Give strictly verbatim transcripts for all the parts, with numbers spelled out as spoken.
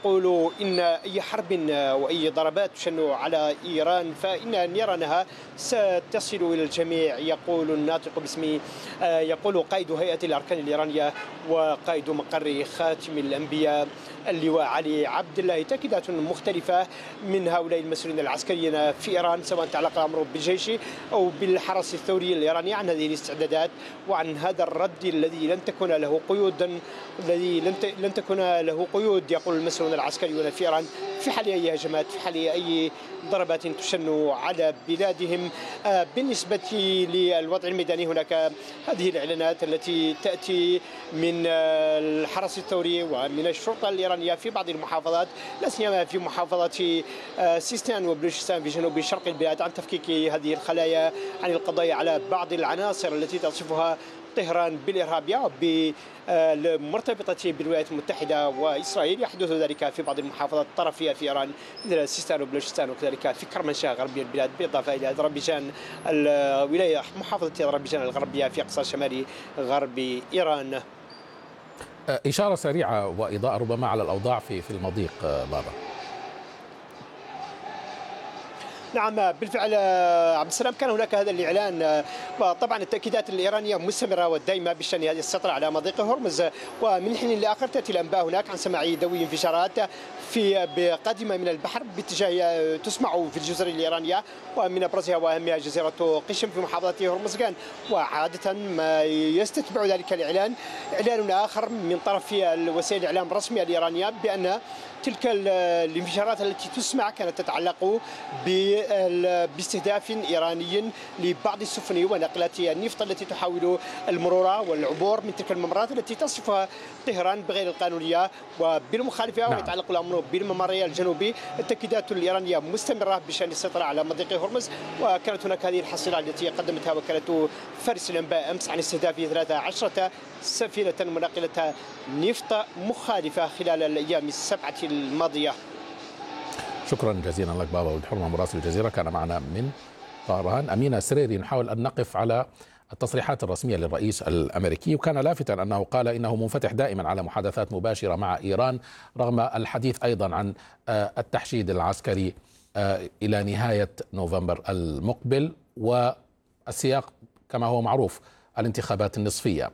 يقول إن أي حرب وأي ضربات تشن على إيران فإن نيرانها ستصل إلى الجميع. يقول الناطق باسم يقول قائد هيئة الأركان الإيرانية وقائد مقر خاتم الأنبياء اللواء علي عبد الله تأكيدات مختلفة من هؤلاء المسؤولين العسكريين في إيران، سواء تعلق الأمر بالجيش أو بالحرس الثوري الإيراني، عن هذه الاستعدادات وعن هذا الرد الذي لن تكون له قيود الذي لن تكون له قيود. يقول المسؤولون العسكريون في إيران في حال أي هجمات، في حال أي ضربات تشن على بلادهم. بالنسبة للوضع الميداني هناك هذه الإعلانات التي تأتي من الحرس الثوري ومن الشرطة الإيرانية في بعض المحافظات، لا سيما في محافظة سيستان وبلوشستان في جنوب شرق البلاد، عن تفكيك هذه الخلايا عن القضاء على بعض العناصر التي تصفها طهران بالإرهابية وبالمرتبطة بالولايات المتحدة وإسرائيل. يحدث ذلك في بعض المحافظات الطرفية في إيران مثل سيستان وبلوشستان، وكذلك في كرمانشاه غربي البلاد، بالإضافة إلى أذربيجان الولاية محافظة أذربيجان الغربية في أقصى شمال غرب إيران. إشارة سريعة وإضاءة ربما على الأوضاع في في المضيق بابا. نعم بالفعل عبد السلام، كان هناك هذا الإعلان، طبعا التأكيدات الإيرانية مستمرة والدائمة بشأن هذه السيطرة على مضيق هرمز، ومن حين لآخر تأتي الأنباء هناك عن سماع دوي انفجارات في بقادمة من البحر باتجاه تسمع في الجزر الإيرانية، ومن أبرزها وأهمها جزيرة قشم في محافظة هرمزغان. وعادة ما يستتبع ذلك الإعلان إعلان آخر من طرف وسائل الإعلام الرسمية الإيرانية بأن تلك الانفجارات التي تسمع كانت تتعلق باستهداف إيراني لبعض السفن وناقلات النفط التي تحاول المرور والعبور من تلك الممرات التي تصفها طهران بغير القانونية وبالمخالفة. نعم. ويتعلق الأمر بالممر الجنوبي. التأكيدات الإيرانية مستمرة بشأن السيطرة على مضيق هرمز، وكانت هناك هذه الحصيلة التي قدمتها وكالة فارس الأنباء أمس عن استهداف ثلاثة عشرة سفينة مناقلة نفط مخالفة خلال الأيام السبعة الماضية. شكرا جزيلا لك بابا ولد حرمة مراسل الجزيرة، كان معنا من طهران. أمينة سريري، نحاول أن نقف على التصريحات الرسمية للرئيس الأمريكي، وكان لافتا أنه قال إنه منفتح دائما على محادثات مباشرة مع إيران، رغم الحديث أيضا عن التحشيد العسكري إلى نهاية نوفمبر المقبل، والسياق كما هو معروف الانتخابات النصفية.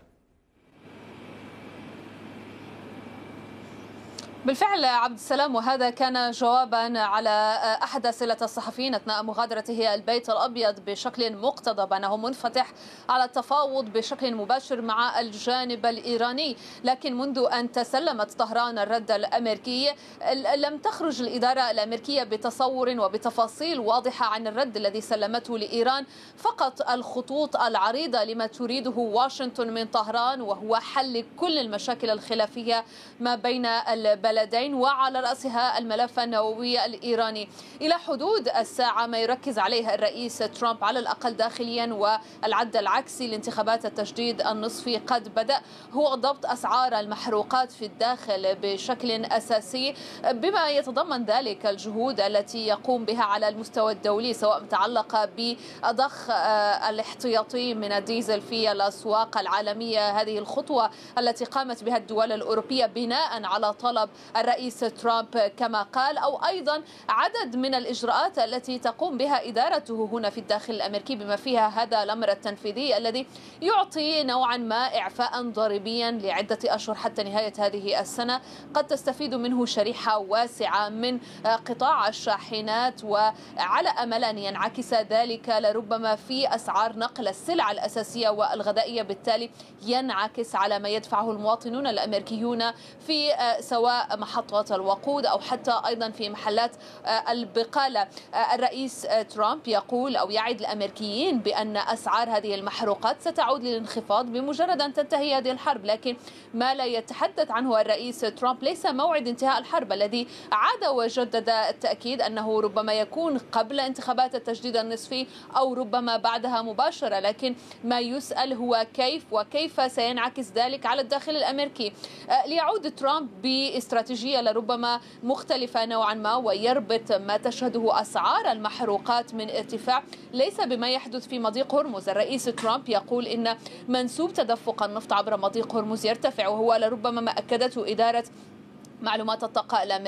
بالفعل عبد السلام، وهذا كان جوابا على أحد أسئلة الصحفيين أثناء مغادرته البيت الأبيض بشكل مقتضب أنه منفتح على التفاوض بشكل مباشر مع الجانب الإيراني. لكن منذ أن تسلمت طهران الرد الأمريكي لم تخرج الإدارة الأمريكية بتصور وبتفاصيل واضحة عن الرد الذي سلمته لإيران، فقط الخطوط العريضة لما تريده واشنطن من طهران، وهو حل كل المشاكل الخلافية ما بين البلدين بلدين، وعلى رأسها الملف النووي الإيراني. إلى حدود الساعة ما يركز عليه الرئيس ترامب على الأقل داخليا والعد العكسي لانتخابات التجديد النصفي قد بدأ هو ضبط أسعار المحروقات في الداخل بشكل أساسي، بما يتضمن ذلك الجهود التي يقوم بها على المستوى الدولي، سواء متعلقة بضخ الاحتياطي من الديزل في الأسواق العالمية. هذه الخطوة التي قامت بها الدول الأوروبية بناء على طلب الرئيس ترامب كما قال، أو أيضا عدد من الإجراءات التي تقوم بها إدارته هنا في الداخل الأمريكي، بما فيها هذا الأمر التنفيذي الذي يعطي نوعا ما إعفاء ضريبيا لعدة أشهر حتى نهاية هذه السنة، قد تستفيد منه شريحة واسعة من قطاع الشاحنات، وعلى أمل أن ينعكس ذلك لربما في أسعار نقل السلع الأساسية والغذائية، بالتالي ينعكس على ما يدفعه المواطنون الأمريكيون في سواء محطات الوقود أو حتى أيضا في محلات البقالة. الرئيس ترامب يقول أو يعد الأمريكيين بأن أسعار هذه المحروقات ستعود للانخفاض بمجرد أن تنتهي هذه الحرب، لكن ما لا يتحدث عنه الرئيس ترامب ليس موعد انتهاء الحرب الذي عاد وجدد التأكيد أنه ربما يكون قبل انتخابات التجديد النصفي أو ربما بعدها مباشرة، لكن ما يسأل هو كيف وكيف سينعكس ذلك على الداخل الأمريكي. ليعود ترامب باستراتيجية لربما مختلفة نوعا ما، ويربط ما تشهده أسعار المحروقات من ارتفاع ليس بما يحدث في مضيق هرمز. الرئيس ترامب يقول إن منسوب تدفق النفط عبر مضيق هرمز يرتفع، وهو لربما ما أكدته إدارة معلومات الطاقة الأمريكية